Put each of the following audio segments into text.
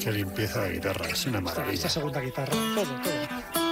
Qué limpieza de guitarra, es una maravilla. Esta segunda guitarra, todo.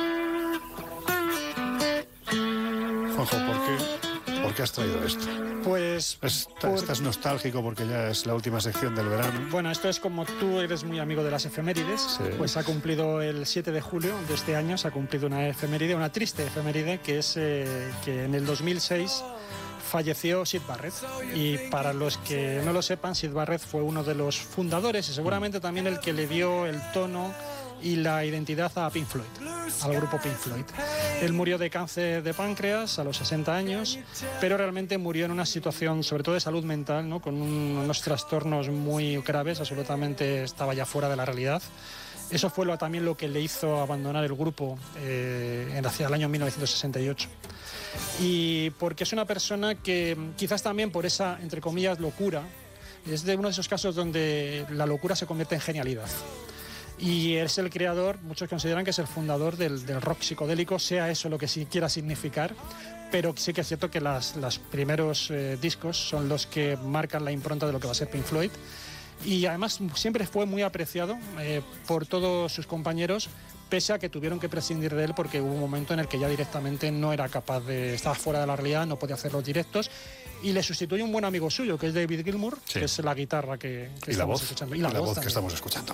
Juanjo, ¿por qué has traído esto? Pues... Estás nostálgico porque ya es la última sección del verano. Bueno, esto es como tú eres muy amigo de las efemérides, sí. Pues ha cumplido el 7 de julio de este año, se ha cumplido una efeméride, una triste efeméride, que es que en el 2006 falleció Syd Barrett. Y para los que no lo sepan, Syd Barrett fue uno de los fundadores y seguramente también el que le dio el tono y la identidad a Pink Floyd, al grupo Pink Floyd. Él murió de cáncer de páncreas a los 60 años, pero realmente murió en una situación, sobre todo de salud mental, ¿no? Con unos trastornos muy graves, absolutamente estaba ya fuera de la realidad. Eso fue también lo que le hizo abandonar el grupo hacia el año 1968. Y porque es una persona que quizás también por esa, entre comillas, locura, es de uno de esos casos donde la locura se convierte en genialidad. Y es el creador, muchos consideran que es el fundador del rock psicodélico, sea eso lo que sí quiera significar, pero sí que es cierto que los primeros discos son los que marcan la impronta de lo que va a ser Pink Floyd. Y además siempre fue muy apreciado por todos sus compañeros, pese a que tuvieron que prescindir de él porque hubo un momento en el que ya directamente no era capaz de estar fuera de la realidad, no podía hacer los directos. Y le sustituye un buen amigo suyo, que es David Gilmour, sí, que es la guitarra que estamos escuchando. Y la voz que estamos escuchando.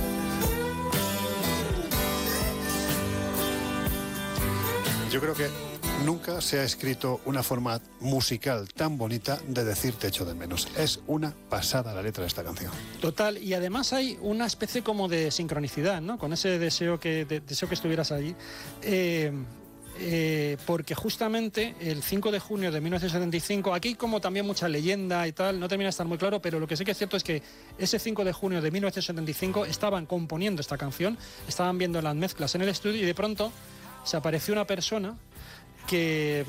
Yo creo que nunca se ha escrito una forma musical tan bonita de decir te echo de menos. Es una pasada la letra de esta canción. Total, y además hay una especie como de sincronicidad, ¿no? Con ese deseo que estuvieras allí. Porque justamente el 5 de junio de 1975, aquí como también mucha leyenda y tal, no termina de estar muy claro, pero lo que sí que es cierto es que ese 5 de junio de 1975 estaban componiendo esta canción, estaban viendo las mezclas en el estudio y de pronto se apareció una persona que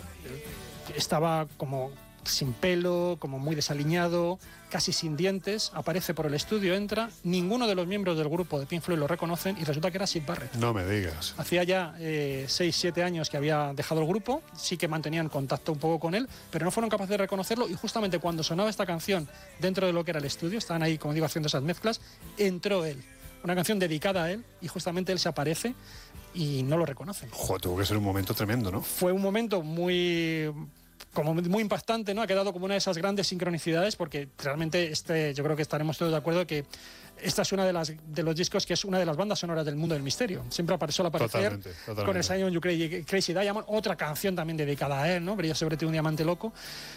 estaba como sin pelo, como muy desaliñado, casi sin dientes, aparece por el estudio, entra, ninguno de los miembros del grupo de Pink Floyd lo reconocen y resulta que era Syd Barrett. No me digas. Hacía ya 6-7 años que había dejado el grupo, sí que mantenían contacto un poco con él, pero no fueron capaces de reconocerlo y justamente cuando sonaba esta canción dentro de lo que era el estudio, estaban ahí, como digo, haciendo esas mezclas, entró él. Una canción dedicada a él y justamente él se aparece y no lo reconocen. Joder, tuvo que ser un momento tremendo, ¿no? Fue un momento muy impactante, ¿no? Ha quedado como una de esas grandes sincronicidades porque realmente yo creo que estaremos todos de acuerdo que esta es una de los discos que es una de las bandas sonoras del mundo del misterio. Siempre suele aparecer totalmente. Con el Simon You Crazy Diamond, otra canción también dedicada a él, ¿no? Brilla sobre ti un diamante loco,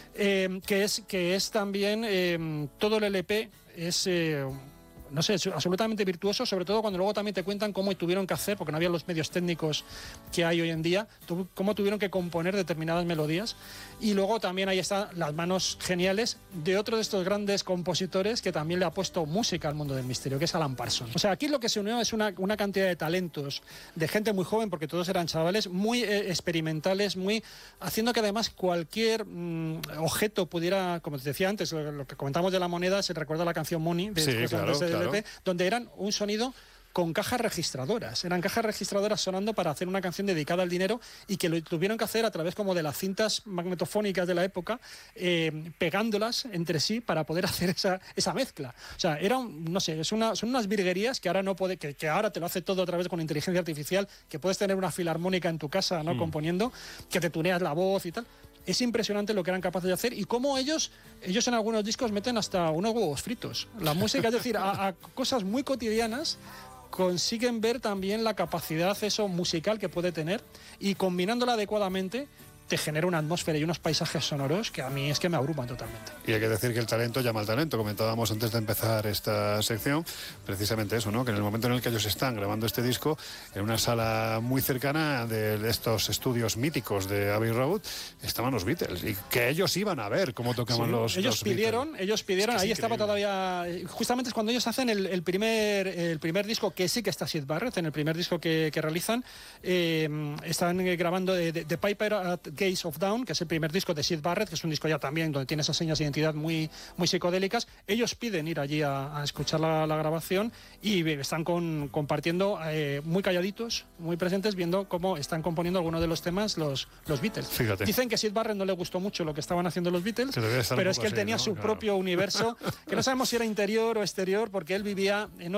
que es también todo el LP es no sé, absolutamente virtuoso, sobre todo cuando luego también te cuentan cómo tuvieron que hacer, porque no había los medios técnicos que hay hoy en día, cómo tuvieron que componer determinadas melodías. Y luego también ahí están las manos geniales de otro de estos grandes compositores que también le ha puesto música al mundo del misterio, que es Alan Parsons. O sea, aquí lo que se unió es una cantidad de talentos, de gente muy joven, porque todos eran chavales, muy experimentales, haciendo que además cualquier objeto pudiera, como te decía antes, lo que comentamos de la moneda, se recuerda la canción Money, de sí, claro. LP, donde eran un sonido con cajas registradoras. Eran cajas registradoras sonando para hacer una canción dedicada al dinero y que lo tuvieron que hacer a través como de las cintas magnetofónicas de la época, pegándolas entre sí para poder hacer esa mezcla. O sea, no sé, son unas virguerías que ahora no puede, que ahora te lo hace todo a través con inteligencia artificial, que puedes tener una filarmónica en tu casa, ¿no? Componiendo, que te tuneas la voz y tal. Es impresionante lo que eran capaces de hacer y cómo ellos en algunos discos meten hasta unos huevos fritos. La música, es decir, a cosas muy cotidianas consiguen ver también la capacidad musical que puede tener y combinándola adecuadamente te genera una atmósfera y unos paisajes sonoros que a mí es que me abruman totalmente. Y hay que decir que el talento llama al talento. Comentábamos antes de empezar esta sección precisamente eso, ¿no? Que en el momento en el que ellos están grabando este disco en una sala muy cercana de estos estudios míticos de Abbey Road estaban los Beatles y que ellos iban a ver cómo tocaban los pidieron, es que ahí estaba todavía, justamente es cuando ellos hacen el primer disco, que sí que está Syd Barrett en el primer disco que realizan, están grabando The Piper at Gates of Dawn, que es el primer disco de Syd Barrett, que es un disco ya también donde tiene esas señas de identidad muy psicodélicas. Ellos piden ir allí a escuchar la grabación y están compartiendo muy calladitos, muy presentes, viendo cómo están componiendo algunos de los temas los Beatles. Fíjate. Dicen que a Syd Barrett no le gustó mucho lo que estaban haciendo los Beatles, pero es que él tenía su propio universo, que no sabemos si era interior o exterior, porque él vivía en